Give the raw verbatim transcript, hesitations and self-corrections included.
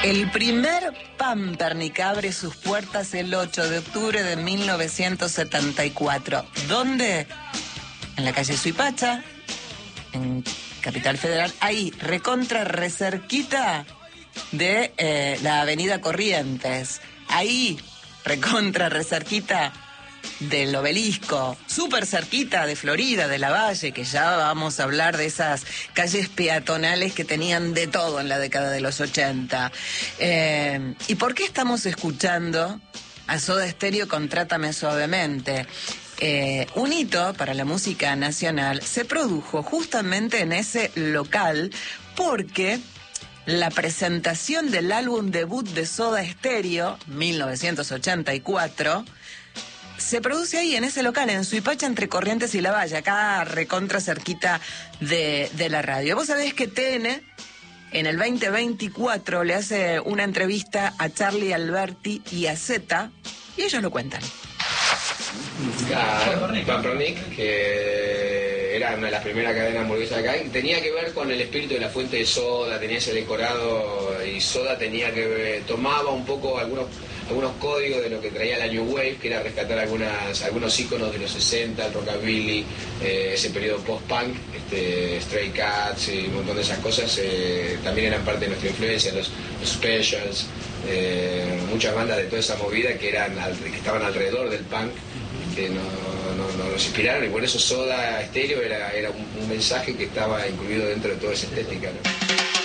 El primer Pampernick abre sus puertas el ocho de octubre de mil novecientos setenta y cuatro. ¿Dónde? En la calle Suipacha, en Capital Federal, ahí, recontra, recerquita de eh, la avenida Corrientes. Ahí, recontra, recerquita del Obelisco, súper cerquita de Florida, de la Valle, que ya vamos a hablar de esas calles peatonales que tenían de todo en la década de los ochenta. Eh, ¿Y por qué estamos escuchando a Soda Stereo con Trátame Suavemente? Eh, un hito para la música nacional se produjo justamente en ese local porque la presentación del álbum debut de Soda Stereo, mil novecientos ochenta y cuatro, se produce ahí, en ese local, en Suipacha, entre Corrientes y La Valle, acá recontra cerquita de, de la radio. Vos sabés que T N, en el veinte veinticuatro, le hace una entrevista a Charlie Alberti y a Zeta, y ellos lo cuentan. Claro, Pampernick, que era una de las primeras cadenas de hamburguesas acá, y tenía que ver con el espíritu de la fuente de Soda, tenía ese decorado, y Soda tenía que ver, tomaba un poco algunos algunos códigos de lo que traía la New Wave, que era rescatar algunas algunos íconos de los sesenta, el rockabilly, eh, ese periodo post-punk, este, Stray Cats y un montón de esas cosas, eh, también eran parte de nuestra influencia, los, los Specials, eh, muchas bandas de toda esa movida que eran que estaban alrededor del punk, que no, no, no nos inspiraron, y por eso Soda Stereo era, era un, un mensaje que estaba incluido dentro de toda esa estética, ¿no?